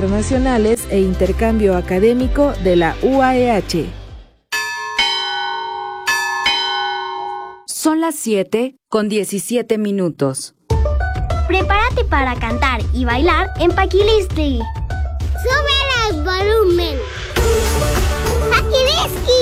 internacionales e intercambio académico de la UAEH. Son las 7:17. Prepárate para cantar y bailar en Paquilisti. ¡Súbele el volumen! ¡Paquilisti!